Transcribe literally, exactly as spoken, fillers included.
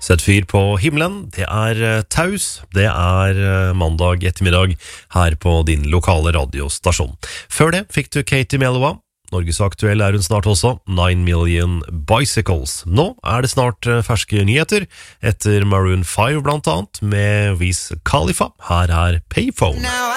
Sett fyr på himmelen, det er eh, taus, det er eh, mandag ettermiddag her på din lokale radiostasjon. Før det fikk du Katie Melua, Norges aktuell er hun snart også, nine million Bicycles. Nå er det snart eh, ferske nyheter, etter Maroon five blant annet, med Wiz Khalifa. Her er Payphone.